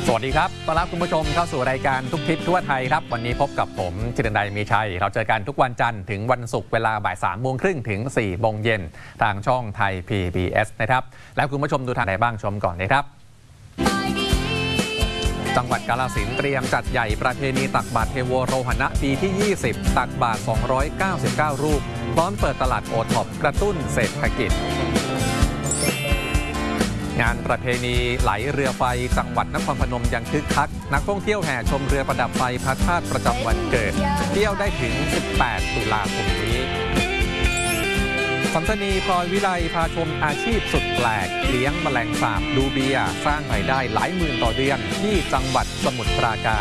สวัสดีครับต้อนรับคุณผู้ชมเข้าสู่รายการทุกทิศทั่วไทยครับวันนี้พบกับผมจิรนัยมีชัยเราเจอกันทุกวันจันทร์ถึงวันศุกร์เวลาบ่าย 3:30 ถึง 4 โมงเย็นทางช่องไทย PBS นะครับแล้วคุณผู้ชมดูทางไหนบ้างชมก่อนเลยครับจังหวัดกาฬสินธุ์เตรียมจัดใหญ่ประเพณีตักบาตรเทโวโรหณะปีที่ 20 ตักบาตร 299 รูปพร้อมเปิดตลาดโอท็อปกระตุ้นเศรษฐกิจงานประเพณีไหลเรือไฟจังหวัดนครพนมยังคึกคักนักท่องเที่ยวแห่ชมเรือประดับไฟพระธาตุประจำวันเกิดเที่ยวได้ถึง 18 ตุลาคมนี้สันสนีพลอยวิไลพาชมอาชีพสุดแปลกเลี้ยงแมลงสาบดูเบียร์สร้างรายได้หลายหมื่นต่อเดือนที่จังหวัดสมุทรปราการ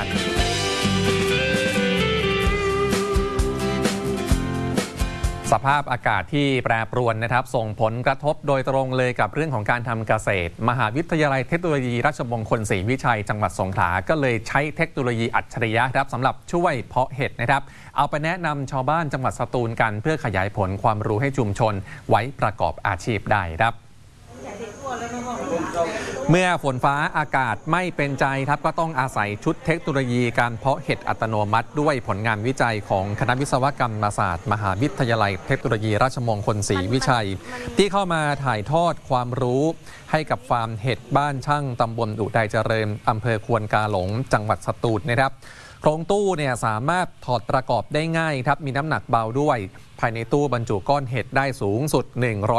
สภาพอากาศที่แปรปรวนนะครับส่งผลกระทบโดยตรงเลยกับเรื่องของการทำเกษตรมหาวิทยาลัยเทคโนโลยีราชมงคลศรีวิชัยจังหวัดสงขลาก็เลยใช้เทคโนโลยีอัจฉริยะครับสำหรับช่วยเพาะเห็ดนะครับเอาไปแนะนำชาวบ้านจังหวัดสตูลกันเพื่อขยายผลความรู้ให้ชุมชนไว้ประกอบอาชีพได้ครับเมื่อฝนฟ้าอากาศไม่เป็นใจครับก็ต้องอาศัยชุดเทคโนโลยีการเพาะเห็ดอัตโนมัติด้วยผลงานวิจัยของคณะวิศวกรรมศาสตร์มหาวิทยาลัยเทคโนโลยีราชมงคลศรีวิชัยที่เข้ามาถ่ายทอดความรู้ให้กับฟาร์มเห็ดบ้านช่างตำบลอุทัยเจริญอำเภอควนกาหลงจังหวัดสตูลนะครับโครงตู้เนี่ยสามารถถอดประกอบได้ง่ายครับมีน้ำหนักเบาด้วยภายในตู้บรรจุก้อนเห็ดได้สูงสุด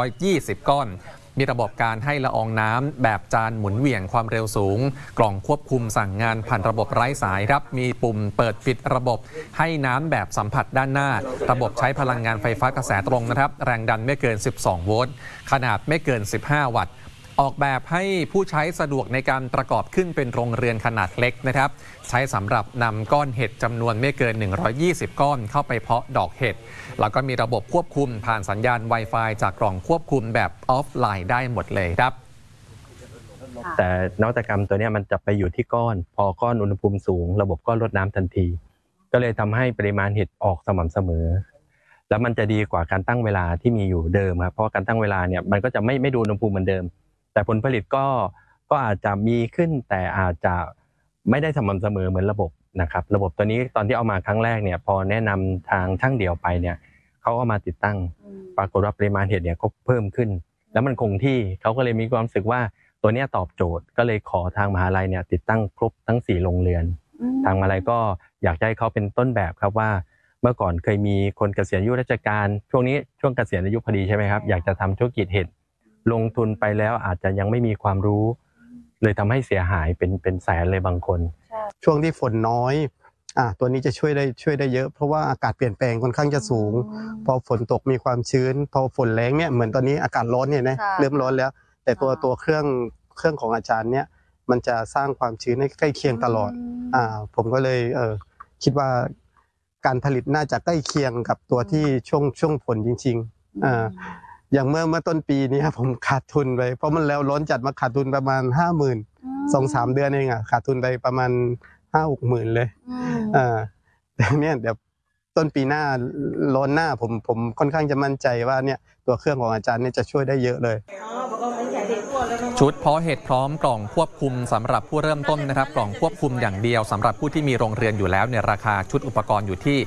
120ก้อนมีระบบการให้ละอองน้ำแบบจานหมุนเหวี่ยงความเร็วสูงกล่องควบคุมสั่งงานผ่านระบบไร้สายครับมีปุ่มเปิดปิดระบบให้น้ำแบบสัมผัสด้านหน้าระบบใช้พลังงานไฟฟ้ากระแสตรงนะครับแรงดันไม่เกิน12โวลต์ขนาดไม่เกิน15วัตต์ออกแบบให้ผู้ใช้สะดวกในการประกอบขึ้นเป็นโรงเรือนขนาดเล็กนะครับใช้สำหรับนำก้อนเห็ดจำนวนไม่เกิน120ก้อนเข้าไปเพาะดอกเห็ดแล้วก็มีระบบควบคุมผ่านสัญญาณ Wi-Fi จากกล่องควบคุมแบบออฟไลน์ได้หมดเลยครับแต่นวัตกรรมตัวนี้มันจะไปอยู่ที่ก้อนพอก้อนอุณหภูมิสูงระบบก็ลดน้ำทันทีก็เลยทำให้ปริมาณเห็ดออกสม่ำเสมอแล้วมันจะดีกว่าการตั้งเวลาที่มีอยู่เดิมครับเพราะการตั้งเวลาเนี่ยมันก็จะไม่ดูอุณหภูมิเหมือนเดิมแต่ผลผลิตก็อาจจะมีขึ้นแต่อาจจะไม่ได้สม่ำเสมอเหมือนระบบนะครับระบบตัวนี้ตอนที่เอามาครั้งแรกเนี่ยพอแนะนำทางช่างเดี่ยวไปเนี่ยเขาก็มาติดตั้งปรากฏว่าปริมาณเห็ดเนี่ยก็เพิ่มขึ้นแล้วมันคงที่เขาก็เลยมีความรู้สึกว่าตัวนี้ตอบโจทย์ก็เลยขอทางมหาลัยเนี่ยติดตั้งครบทั้ง4โรงเรือนทางมหาลัยก็อยากให้เขาเป็นต้นแบบครับว่าเมื่อก่อนเคยมีคนเกษียณอายุราชการช่วงนี้ช่วงเกษียณอายุพอดีใช่ไหมครับอยากจะทำธุรกิจเห็ดลงทุนไปแล้วอาจจะยังไม่มีความรู้เลยทำให้เสียหายเป็นแสนเลยบางคนช่วงที่ฝนน้อยตัวนี้จะช่วยได้เยอะเพราะว่าอากาศเปลี่ยนแปลงค่อนข้างจะสูงพอฝนตกมีความชื้นพอฝนแรงเนี่ยเหมือนตอนนี้อากาศร้อนเนี่ยนะเริ่มร้อนแล้วแต่ตัวเครื่องของอาจารย์เนี่ยมันจะสร้างความชื้นให้ใกล้เคียงตลอดผมก็เลยคิดว่าการผลิตน่าจะใกล้เคียงกับตัวที่ช่วงฝนจริงๆอย่างเมื่อต้นปีนี้ผมขาดทุนไปเพราะมันแล้วร้อนจัดมาขาดทุนประมาณ 50,000 2-3 เดือนเองขาดทุนไปประมาณ 5-6 หมื่นเลยแต่เนี่ยเดี๋ยวต้นปีหน้าร้อนหน้าผมค่อนข้างจะมั่นใจว่าเนี่ยตัวเครื่องของอาจารย์เนี่ยจะช่วยได้เยอะเลยชุดเพาะเห็ดพร้อมกล่องควบคุมสำหรับผู้เริ่มต้นนะครับกล่องควบคุมอย่างเดียวสำหรับผู้ที่มีโรงเรือนอยู่แล้วเนี่ยราคาชุดอุปกรณ์อยู่ที่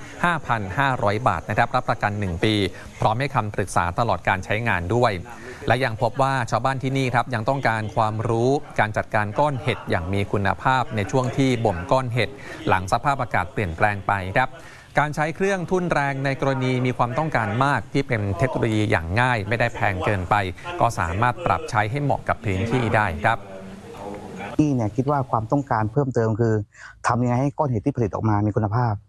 5,500 บาทนะครับรับประกัน 1 ปีพร้อมให้คำปรึกษาตลอดการใช้งานด้วยและยังพบว่าชาวบ้านที่นี่ครับยังต้องการความรู้การจัดการก้อนเห็ดอย่างมีคุณภาพในช่วงที่บ่มก้อนเห็ดหลังสภาพอากาศเปลี่ยนแปลงไปครับการใช้เครื่องทุ่นแรงในกรณีมีความต้องการมากที่เป็นเทคโนโลยีอย่างง่ายไม่ได้แพงเกินไปก็สามารถปรับใช้ให้เหมาะกับพื้นที่ได้ครับที่เนี่ยคิดว่าความต้องการเพิ่มเติมคือทำยังไงให้ก้อนเห็ดที่ผลิตออกมามีคุณภาพ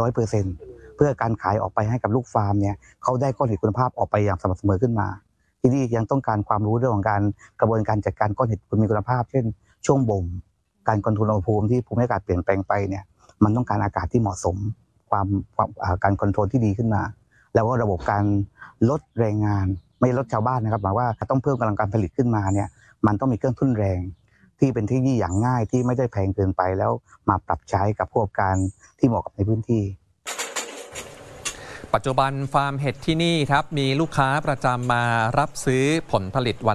100% เพื่อการขายออกไปให้กับลูกฟาร์มเนี่ยเขาได้ก้อนเห็ดคุณภาพออกไปอย่างสม่ำเสมอขึ้นมาที่นี่ยังต้องการความรู้เรื่องของการกระบวนการจัดการก้อนเห็ดมีคุณภาพเช่นช่วงบ่มการคอนโทรลอุณหภูมิที่ภูมิอากาศเปลี่ยนแปลงไปเนี่ยมันต้องการอากาศที่เหมาะสมการคอนโทรลที่ดีขึ้นมาแล้วก็ระบบการลดแรงงานไม่ลดชาวบ้านนะครับหมายว่าต้องเพิ่มกำลังการผลิตขึ้นมาเนี่ยมันต้องมีเครื่องทุ่นแรงที่เป็นที่ยี่อย่างง่ายที่ไม่ได้แพงเกินไปแล้วมาปรับใช้กับผู้ประกอบการที่เหมาะกับในพื้นที่ปัจจุบันฟาร์มเห็ดที่นี่ครับมีลูกค้าประจำมารับซื้อผลผลิตวัน